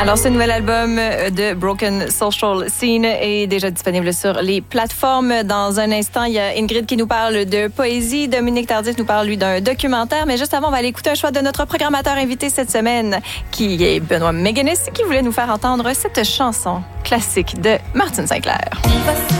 Alors, ce nouvel album de Broken Social Scene est déjà disponible sur les plateformes. Dans un instant, il y a Ingrid qui nous parle de poésie. Dominique Tardif nous parle, lui, d'un documentaire. Mais juste avant, on va aller écouter un choix de notre programmateur invité cette semaine, qui est Benoît Méganis, qui voulait nous faire entendre cette chanson classique de Martin Sinclair.